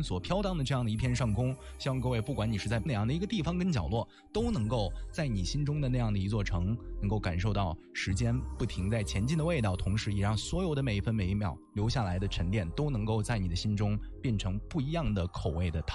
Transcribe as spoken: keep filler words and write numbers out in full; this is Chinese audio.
们所飘荡的这样的一片上空。希望各位不管你是在哪样的一个地方跟角落，都能够在你心中的那样的一座城，能够感受到时间不停在前进的味道，同时也让所有的每一分每一秒留下来的沉淀都能够在你的心中变成不一样的口味的糖。